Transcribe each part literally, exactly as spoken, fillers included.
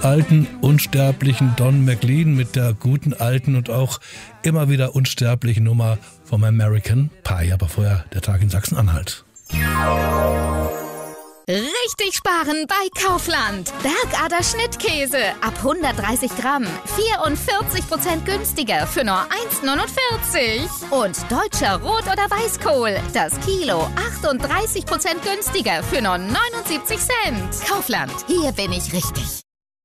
alten, unsterblichen Don McLean mit der guten alten und auch immer wieder unsterblichen Nummer vom American Pie. Aber vorher der Tag in Sachsen-Anhalt. Richtig sparen bei Kaufland. Bergader Schnittkäse ab hundertdreißig Gramm. vierundvierzig Prozent günstiger für nur eins neunundvierzig. Und deutscher Rot- oder Weißkohl. Das Kilo achtunddreißig Prozent günstiger für nur neunundsiebzig Cent. Kaufland, hier bin ich richtig.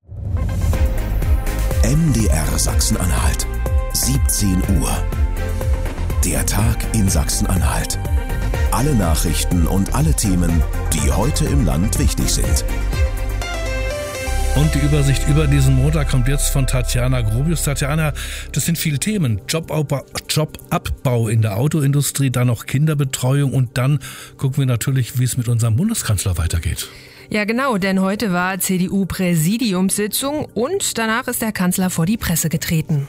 M D R Sachsen-Anhalt. siebzehn Uhr. Der Tag in Sachsen-Anhalt. Alle Nachrichten und alle Themen, die heute im Land wichtig sind. Und die Übersicht über diesen Montag kommt jetzt von Tatjana Grobius. Tatjana, das sind viele Themen. Jobabbau, Jobabbau in der Autoindustrie, dann noch Kinderbetreuung und dann gucken wir natürlich, wie es mit unserem Bundeskanzler weitergeht. Ja genau, denn heute war C D U-Präsidiumssitzung und danach ist der Kanzler vor die Presse getreten.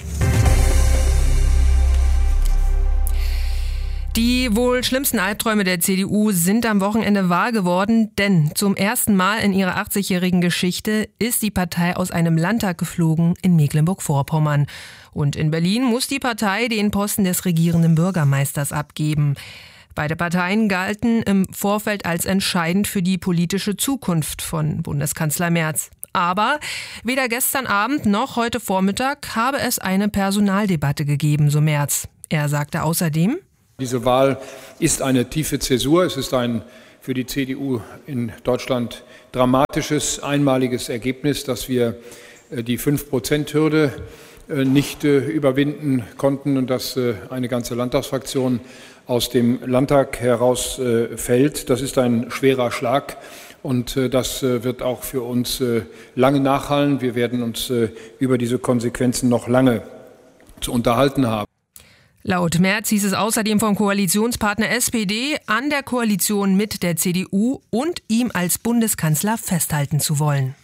Die wohl schlimmsten Albträume der C D U sind am Wochenende wahr geworden, denn zum ersten Mal in ihrer achtzigjährigen Geschichte ist die Partei aus einem Landtag geflogen in Mecklenburg-Vorpommern. Und in Berlin muss die Partei den Posten des regierenden Bürgermeisters abgeben. Beide Parteien galten im Vorfeld als entscheidend für die politische Zukunft von Bundeskanzler Merz. Aber weder gestern Abend noch heute Vormittag habe es eine Personaldebatte gegeben, so Merz. Er sagte außerdem: Diese Wahl ist eine tiefe Zäsur. Es ist ein für die C D U in Deutschland dramatisches, einmaliges Ergebnis, dass wir die fünf Prozent Hürde nicht überwinden konnten und dass eine ganze Landtagsfraktion aus dem Landtag herausfällt. Das ist ein schwerer Schlag und das wird auch für uns lange nachhallen. Wir werden uns über diese Konsequenzen noch lange zu unterhalten haben. Laut Merz hieß es außerdem vom Koalitionspartner S P D, an der Koalition mit der C D U und ihm als Bundeskanzler festhalten zu wollen.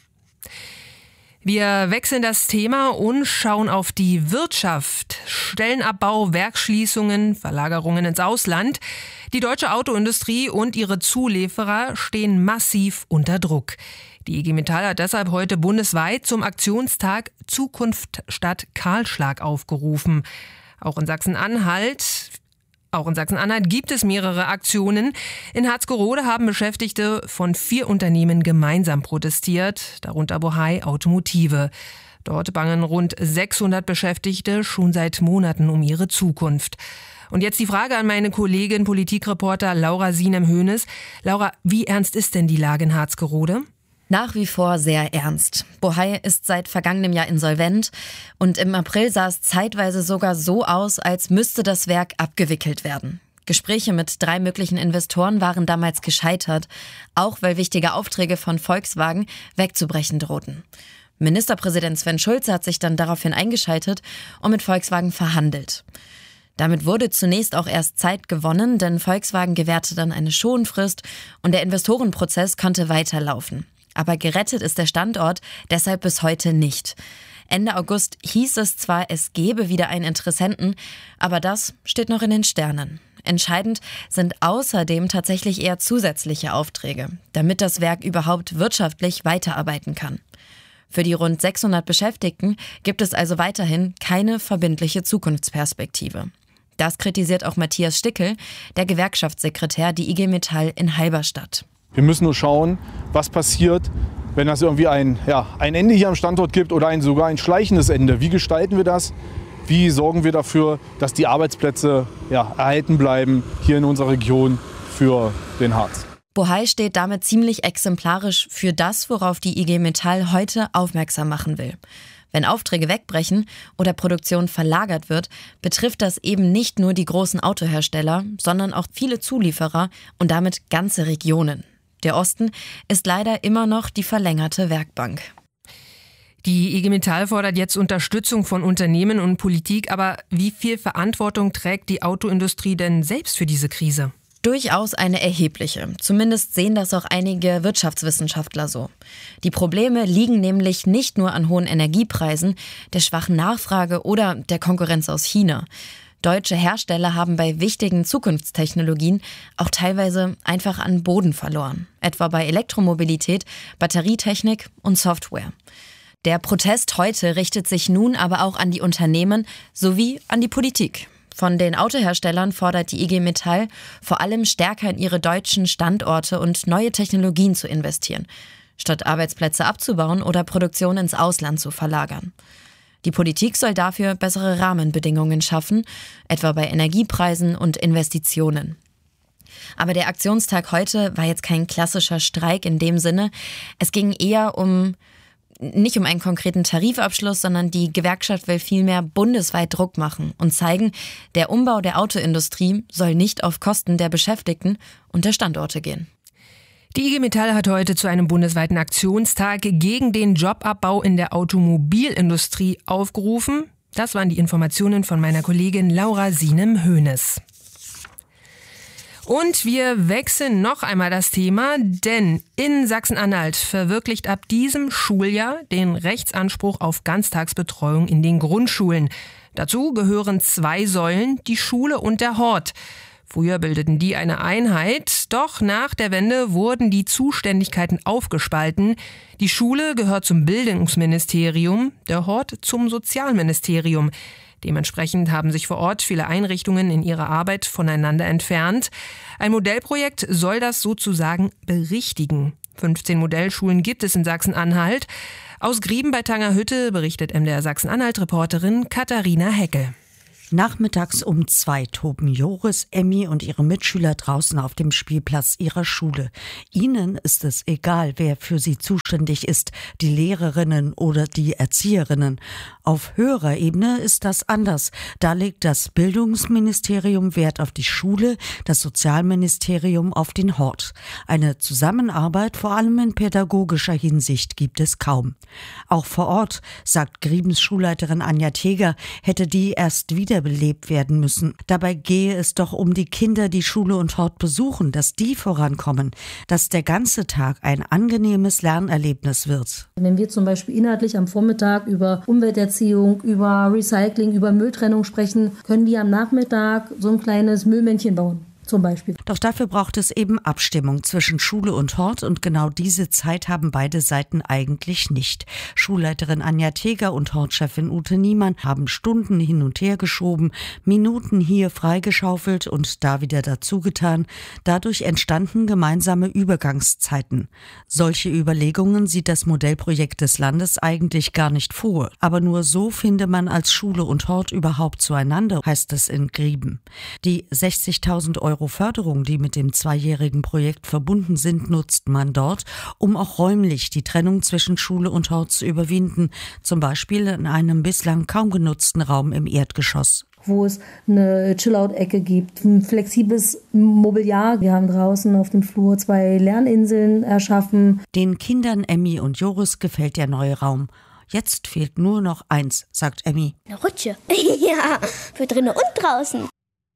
Wir wechseln das Thema und schauen auf die Wirtschaft. Stellenabbau, Werksschließungen, Verlagerungen ins Ausland. Die deutsche Autoindustrie und ihre Zulieferer stehen massiv unter Druck. Die I G Metall hat deshalb heute bundesweit zum Aktionstag Zukunft statt Kahlschlag aufgerufen. Auch in Sachsen-Anhalt, auch in Sachsen-Anhalt gibt es mehrere Aktionen. In Harzgerode haben Beschäftigte von vier Unternehmen gemeinsam protestiert, darunter Bohai Automotive. Dort bangen rund sechshundert Beschäftigte schon seit Monaten um ihre Zukunft. Und jetzt die Frage an meine Kollegin Politikreporter Laura Sienem-Hoeneß. Laura, wie ernst ist denn die Lage in Harzgerode? Nach wie vor sehr ernst. Bohai ist seit vergangenem Jahr insolvent und im April sah es zeitweise sogar so aus, als müsste das Werk abgewickelt werden. Gespräche mit drei möglichen Investoren waren damals gescheitert, auch weil wichtige Aufträge von Volkswagen wegzubrechen drohten. Ministerpräsident Sven Schulze hat sich dann daraufhin eingeschaltet und mit Volkswagen verhandelt. Damit wurde zunächst auch erst Zeit gewonnen, denn Volkswagen gewährte dann eine Schonfrist und der Investorenprozess konnte weiterlaufen. Aber gerettet ist der Standort deshalb bis heute nicht. Ende August hieß es zwar, es gebe wieder einen Interessenten, aber das steht noch in den Sternen. Entscheidend sind außerdem tatsächlich eher zusätzliche Aufträge, damit das Werk überhaupt wirtschaftlich weiterarbeiten kann. Für die rund sechshundert Beschäftigten gibt es also weiterhin keine verbindliche Zukunftsperspektive. Das kritisiert auch Matthias Stickel, der Gewerkschaftssekretär der I G Metall in Halberstadt. Wir müssen nur schauen, was passiert, wenn es irgendwie ein, ja, ein Ende hier am Standort gibt oder ein, sogar ein schleichendes Ende. Wie gestalten wir das? Wie sorgen wir dafür, dass die Arbeitsplätze ja, erhalten bleiben hier in unserer Region für den Harz? Bohai steht damit ziemlich exemplarisch für das, worauf die I G Metall heute aufmerksam machen will. Wenn Aufträge wegbrechen oder Produktion verlagert wird, betrifft das eben nicht nur die großen Autohersteller, sondern auch viele Zulieferer und damit ganze Regionen. Der Osten ist leider immer noch die verlängerte Werkbank. Die I G Metall fordert jetzt Unterstützung von Unternehmen und Politik, aber wie viel Verantwortung trägt die Autoindustrie denn selbst für diese Krise? Durchaus eine erhebliche. Zumindest sehen das auch einige Wirtschaftswissenschaftler so. Die Probleme liegen nämlich nicht nur an hohen Energiepreisen, der schwachen Nachfrage oder der Konkurrenz aus China. Deutsche Hersteller haben bei wichtigen Zukunftstechnologien auch teilweise einfach an Boden verloren. Etwa bei Elektromobilität, Batterietechnik und Software. Der Protest heute richtet sich nun aber auch an die Unternehmen sowie an die Politik. Von den Autoherstellern fordert die I G Metall vor allem stärker in ihre deutschen Standorte und neue Technologien zu investieren, statt Arbeitsplätze abzubauen oder Produktion ins Ausland zu verlagern. Die Politik soll dafür bessere Rahmenbedingungen schaffen, etwa bei Energiepreisen und Investitionen. Aber der Aktionstag heute war jetzt kein klassischer Streik in dem Sinne. Es ging eher um, nicht um einen konkreten Tarifabschluss, sondern die Gewerkschaft will vielmehr bundesweit Druck machen und zeigen, der Umbau der Autoindustrie soll nicht auf Kosten der Beschäftigten und der Standorte gehen. Die I G Metall hat heute zu einem bundesweiten Aktionstag gegen den Jobabbau in der Automobilindustrie aufgerufen. Das waren die Informationen von meiner Kollegin Laura Sienem-Hönes. Und wir wechseln noch einmal das Thema, denn in Sachsen-Anhalt verwirklicht ab diesem Schuljahr den Rechtsanspruch auf Ganztagsbetreuung in den Grundschulen. Dazu gehören zwei Säulen, die Schule und der Hort. Früher bildeten die eine Einheit, doch nach der Wende wurden die Zuständigkeiten aufgespalten. Die Schule gehört zum Bildungsministerium, der Hort zum Sozialministerium. Dementsprechend haben sich vor Ort viele Einrichtungen in ihrer Arbeit voneinander entfernt. Ein Modellprojekt soll das sozusagen berichtigen. fünfzehn Modellschulen gibt es in Sachsen-Anhalt. Aus Grieben bei Tangerhütte berichtet M D R Sachsen-Anhalt-Reporterin Katharina Hecke. Nachmittags um zwei toben Joris, Emmy und ihre Mitschüler draußen auf dem Spielplatz ihrer Schule. Ihnen ist es egal, wer für sie zuständig ist, die Lehrerinnen oder die Erzieherinnen. Auf höherer Ebene ist das anders. Da legt das Bildungsministerium Wert auf die Schule, das Sozialministerium auf den Hort. Eine Zusammenarbeit, vor allem in pädagogischer Hinsicht, gibt es kaum. Auch vor Ort, sagt Griebens Schulleiterin Anja Teger, hätte die erst wieder belebt werden müssen. Dabei gehe es doch um die Kinder, die Schule und Hort besuchen, dass die vorankommen, dass der ganze Tag ein angenehmes Lernerlebnis wird. Wenn wir zum Beispiel inhaltlich am Vormittag über Umwelterziehung, über Recycling, über Mülltrennung sprechen, können die am Nachmittag so ein kleines Müllmännchen bauen. Zum Beispiel. Doch dafür braucht es eben Abstimmung zwischen Schule und Hort und genau diese Zeit haben beide Seiten eigentlich nicht. Schulleiterin Anja Teger und Hortchefin Ute Niemann haben Stunden hin und her geschoben, Minuten hier freigeschaufelt und da wieder dazugetan. Dadurch entstanden gemeinsame Übergangszeiten. Solche Überlegungen sieht das Modellprojekt des Landes eigentlich gar nicht vor. Aber nur so finde man als Schule und Hort überhaupt zueinander, heißt es in Grieben. Die sechzigtausend Euro Förderung, die mit dem zweijährigen Projekt verbunden sind, nutzt man dort, um auch räumlich die Trennung zwischen Schule und Hort zu überwinden, zum Beispiel in einem bislang kaum genutzten Raum im Erdgeschoss. Wo es eine Chill-Out-Ecke gibt, ein flexibles Mobiliar. Wir haben draußen auf dem Flur zwei Lerninseln erschaffen. Den Kindern Emmy und Joris gefällt der neue Raum. Jetzt fehlt nur noch eins, sagt Emmy. Eine Rutsche. Ja, für drinnen und draußen.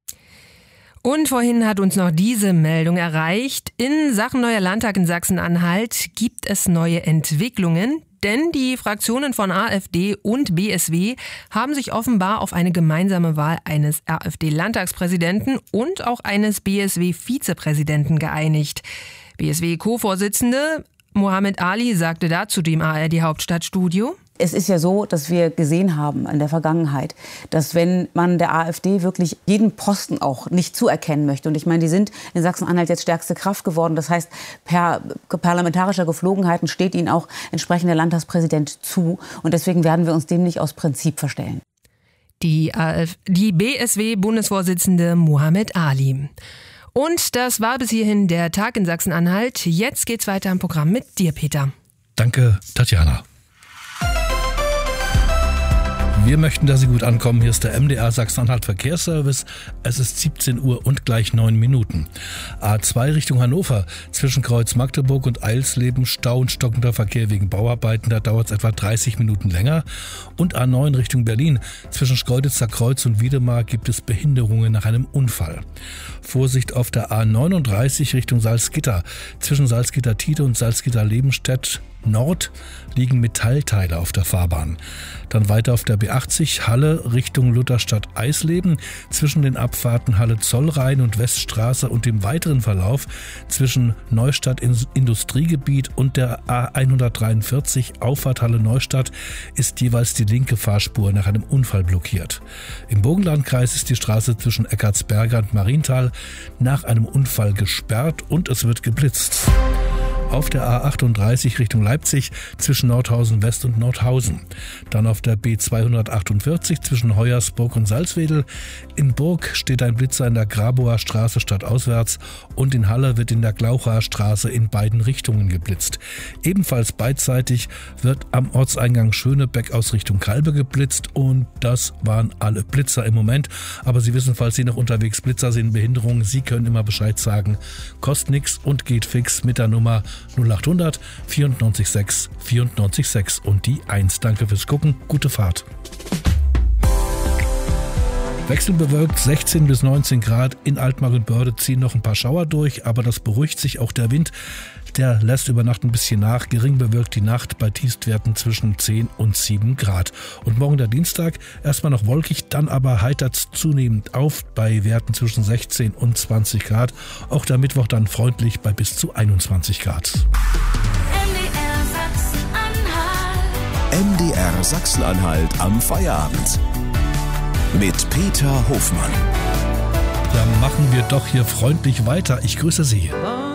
Und vorhin hat uns noch diese Meldung erreicht. In Sachen neuer Landtag in Sachsen-Anhalt gibt es neue Entwicklungen, denn die Fraktionen von AfD und B S W haben sich offenbar auf eine gemeinsame Wahl eines AfD-Landtagspräsidenten und auch eines B S W-Vizepräsidenten geeinigt. B S W-Co-Vorsitzende Mohammed Ali sagte dazu dem A R D-Hauptstadtstudio: Es ist ja so, dass wir gesehen haben in der Vergangenheit, dass wenn man der AfD wirklich jeden Posten auch nicht zuerkennen möchte, und ich meine, die sind in Sachsen-Anhalt jetzt stärkste Kraft geworden, das heißt, per parlamentarischer Geflogenheiten steht ihnen auch entsprechend der Landtagspräsident zu, und deswegen werden wir uns dem nicht aus Prinzip verstellen. Die, AfD, die B S W-Bundesvorsitzende Mohammed Ali. Und das war bis hierhin der Tag in Sachsen-Anhalt. Jetzt geht's weiter im Programm mit dir, Peter. Danke, Tatjana. Wir möchten, dass Sie gut ankommen. Hier ist der M D R Sachsen-Anhalt Verkehrsservice. Es ist siebzehn Uhr und gleich neun Minuten. A zwei Richtung Hannover. Zwischen Kreuz Magdeburg und Eilsleben Stau und stockender Verkehr wegen Bauarbeiten. Da dauert es etwa dreißig Minuten länger. Und A neun Richtung Berlin. Zwischen Schkeuditzer Kreuz und Wiedemar gibt es Behinderungen nach einem Unfall. Vorsicht auf der A neununddreißig Richtung Salzgitter. Zwischen Salzgitter-Tide und Salzgitter-Lebenstedt Nord liegen Metallteile auf der Fahrbahn. Dann weiter auf der B achtzig Halle Richtung Lutherstadt-Eisleben zwischen den Abfahrten Halle-Zollrhein und Weststraße und dem weiteren Verlauf zwischen Neustadt-Industriegebiet und der A hundertdreiundvierzig Auffahrt Halle Neustadt ist jeweils die linke Fahrspur nach einem Unfall blockiert. Im Burgenlandkreis ist die Straße zwischen Eckartsberger und Marienthal nach einem Unfall gesperrt und es wird geblitzt. Auf der A achtunddreißig Richtung Leipzig zwischen Nordhausen West und Nordhausen. Dann auf der B zweihundertachtundvierzig zwischen Hoyersburg und Salzwedel. In Burg steht ein Blitzer in der Grabower Straße stadtauswärts und in Halle wird in der Glaucher Straße in beiden Richtungen geblitzt. Ebenfalls beidseitig wird am Ortseingang Schönebeck aus Richtung Kalbe geblitzt und das waren alle Blitzer im Moment. Aber Sie wissen, falls Sie noch unterwegs Blitzer sind, Behinderungen, Sie können immer Bescheid sagen. Kostet nix und geht fix mit der Nummer null achthundert vierundneunzig sechs vierundneunzig sechs und die eins. Danke fürs Gucken, gute Fahrt. Wechselbewölkt, sechzehn bis neunzehn Grad. In Altmark-und-Börde ziehen noch ein paar Schauer durch, aber das beruhigt sich. Auch der Wind, der lässt über Nacht ein bisschen nach. Gering bewölkt die Nacht bei Tiefstwerten zwischen zehn und sieben Grad. Und morgen der Dienstag, erstmal noch wolkig, dann aber heitert es zunehmend auf bei Werten zwischen sechzehn und zwanzig Grad. Auch der Mittwoch dann freundlich bei bis zu einundzwanzig Grad. M D R Sachsen-Anhalt am Feierabend. Mit Peter Hofmann. Dann machen wir doch hier freundlich weiter. Ich grüße Sie.